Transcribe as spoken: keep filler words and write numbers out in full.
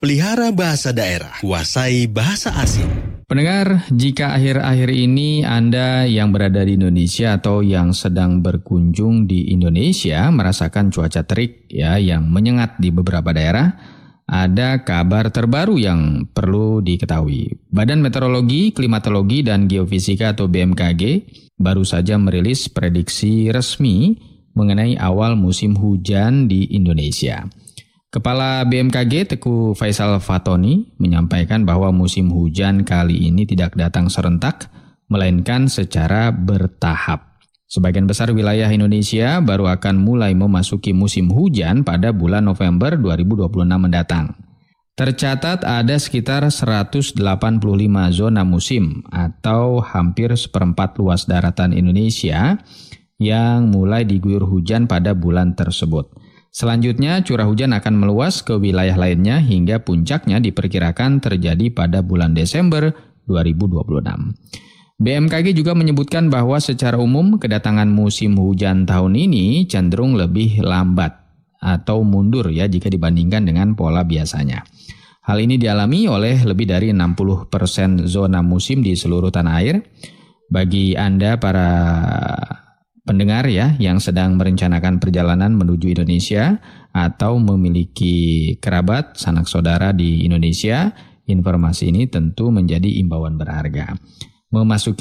Pelihara bahasa daerah, kuasai bahasa asing. Pendengar, jika akhir-akhir ini Anda yang berada di Indonesia atau yang sedang berkunjung di Indonesia merasakan cuaca terik ya yang menyengat di beberapa daerah, ada kabar terbaru yang perlu diketahui. Badan Meteorologi, Klimatologi, dan Geofisika atau B M K G baru saja merilis prediksi resmi mengenai awal musim hujan di Indonesia. Kepala B M K G Teguh Faisal Fatoni menyampaikan bahwa musim hujan kali ini tidak datang serentak, melainkan secara bertahap. Sebagian besar wilayah Indonesia baru akan mulai memasuki musim hujan pada bulan November dua ribu dua puluh enam mendatang. Tercatat ada sekitar seratus delapan puluh lima zona musim atau hampir seperempat luas daratan Indonesia yang mulai diguyur hujan pada bulan tersebut. Selanjutnya, curah hujan akan meluas ke wilayah lainnya hingga puncaknya diperkirakan terjadi pada bulan Desember dua ribu dua puluh enam. B M K G juga menyebutkan bahwa secara umum kedatangan musim hujan tahun ini cenderung lebih lambat atau mundur ya jika dibandingkan dengan pola biasanya. Hal ini dialami oleh lebih dari enam puluh persen zona musim di seluruh tanah air. Bagi Anda para pendengar ya yang sedang merencanakan perjalanan menuju Indonesia atau memiliki kerabat, sanak saudara di Indonesia, informasi ini tentu menjadi imbauan berharga. Memasuki